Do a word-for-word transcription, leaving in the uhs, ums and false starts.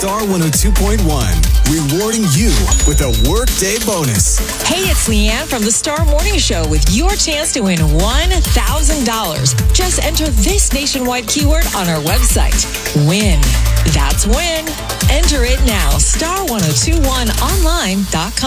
Star one oh two point one, rewarding you with a workday bonus. Hey, it's Leanne from the Star Morning Show with your chance to win one thousand dollars. Just enter this nationwide keyword on our website. Win. That's win. Enter it now. star ten twenty-one online dot com.